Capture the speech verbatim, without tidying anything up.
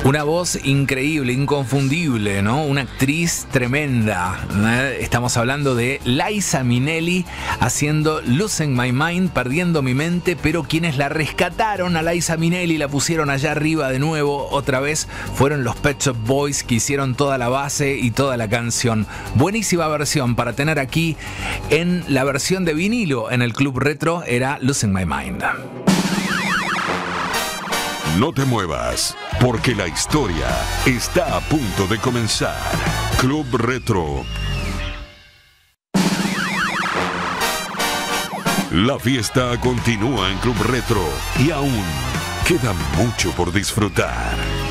Una voz increíble, inconfundible, ¿no? Una actriz tremenda. ¿eh? Estamos hablando de Liza Minnelli haciendo Losing My Mind, perdiendo mi mente, pero quienes la rescataron a Liza Minnelli, la pusieron allá arriba de nuevo, otra vez, fueron los Pet Shop Boys, que hicieron toda la base y toda la canción. Buenísima versión para tener aquí en la versión de vinilo en el Club Retro, era Losing My Mind. No te muevas, porque la historia está a punto de comenzar. Club Retro. La fiesta continúa en Club Retro y aún queda mucho por disfrutar.